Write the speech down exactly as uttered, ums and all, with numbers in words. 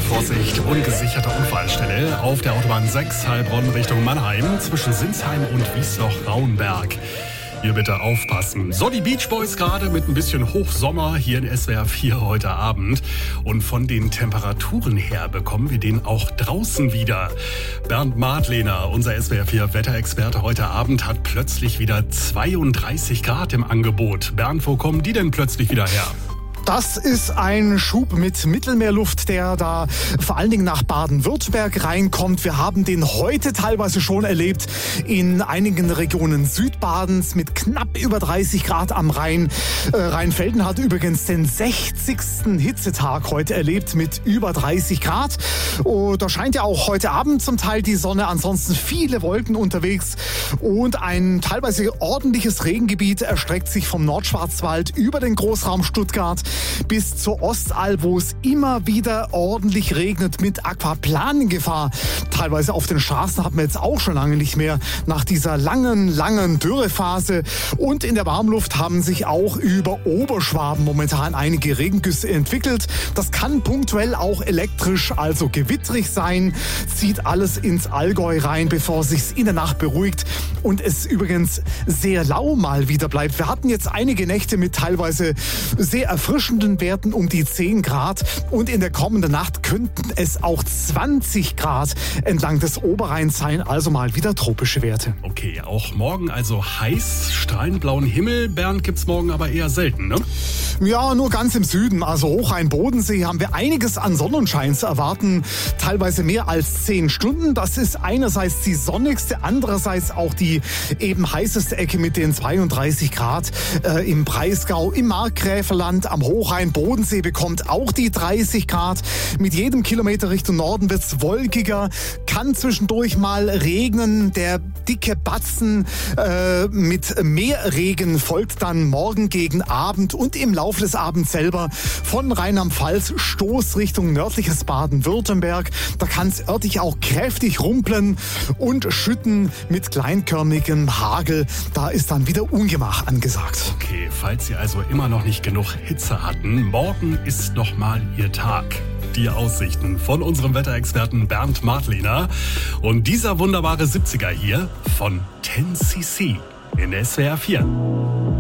Vorsicht, ungesicherte Unfallstelle auf der Autobahn sechs Heilbronn Richtung Mannheim zwischen Sinsheim und Wiesloch-Raunberg. Hier bitte aufpassen. So, die Beach Boys gerade mit ein bisschen Hochsommer hier in S W R vier heute Abend. Und von den Temperaturen her bekommen wir den auch draußen wieder. Bernd Madlener, unser S W R vier Wetterexperte heute Abend, hat plötzlich wieder zweiunddreißig Grad im Angebot. Bernd, wo kommen die denn plötzlich wieder her? Das ist ein Schub mit Mittelmeerluft, der da vor allen Dingen nach Baden-Württemberg reinkommt. Wir haben den heute teilweise schon erlebt in einigen Regionen Südbadens mit knapp über dreißig Grad am Rhein. Äh, Rheinfelden hat übrigens den sechzigsten Hitzetag heute erlebt mit über dreißig Grad. Oh, da scheint ja auch heute Abend zum Teil die Sonne, ansonsten viele Wolken unterwegs und ein teilweise ordentliches Regengebiet erstreckt sich vom Nordschwarzwald über den Großraum Stuttgart bis zur Ostalb, wo es immer wieder ordentlich regnet mit Aquaplanengefahr. Teilweise auf den Straßen hat man jetzt auch schon lange nicht mehr nach dieser langen, langen Dürrephase. Und in der Warmluft haben sich auch über Oberschwaben momentan einige Regengüsse entwickelt. Das kann punktuell auch elektrisch, also gewittrig sein. Zieht alles ins Allgäu rein, bevor es sich in der Nacht beruhigt und es übrigens sehr lau mal wieder bleibt. Wir hatten jetzt einige Nächte mit teilweise sehr erfrischenden Werten um die zehn Grad und in der kommenden Nacht könnten es auch zwanzig Grad entlang des Oberrheins sein, also mal wieder tropische Werte. Okay, auch morgen also heiß, strahlend blauen Himmel. Bernd, gibt's morgen aber eher selten, ne? Ja, nur ganz im Süden, also Hochrhein-Bodensee, haben wir einiges an Sonnenschein zu erwarten, teilweise mehr als zehn Stunden. Das ist einerseits die sonnigste, andererseits auch die eben heißeste Ecke mit den zweiunddreißig Grad äh, im Breisgau, im Markgräflerland, am Hochrhein-Bodensee bekommt auch die dreißig Grad. Mit jedem Kilometer Richtung Norden wird's wolkiger, kann zwischendurch mal regnen. Der dicke Batzen äh, mit mehr Regen folgt dann morgen gegen Abend und im Laufe des Abends selber von Rheinland-Pfalz Stoßrichtung nördliches Baden-Württemberg. Da kann es örtlich auch kräftig rumpeln und schütten mit kleinkörnigem Hagel. Da ist dann wieder Ungemach angesagt. Okay, falls Sie also immer noch nicht genug Hitze hatten, morgen ist noch mal Ihr Tag. Die Aussichten von unserem Wetterexperten Bernd Madlener und dieser wunderbare siebziger hier von zehn C C in S W R vier.